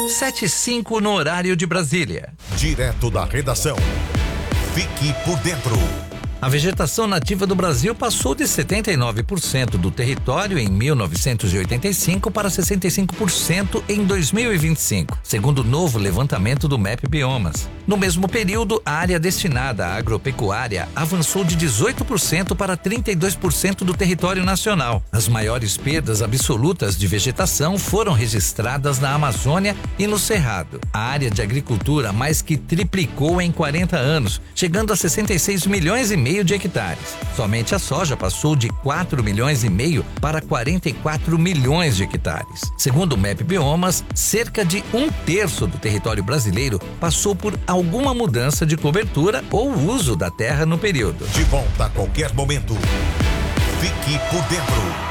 7:05 no horário de Brasília. Direto da redação. Fique por dentro. A vegetação nativa do Brasil passou de 79% do território em 1985 para 65% em 2025, segundo o novo levantamento do MAP Biomas. No mesmo período, a área destinada à agropecuária avançou de 18% para 32% do território nacional. As maiores perdas absolutas de vegetação foram registradas na Amazônia e no Cerrado. A área de agricultura mais que triplicou em 40 anos, chegando a 66 milhões e meio de hectares. Somente a soja passou de 4 milhões e meio para 44 milhões de hectares. Segundo o MAP Biomas, cerca de 1/3 do território brasileiro passou por alguma mudança de cobertura ou uso da terra no período. De volta a qualquer momento. Fique por dentro.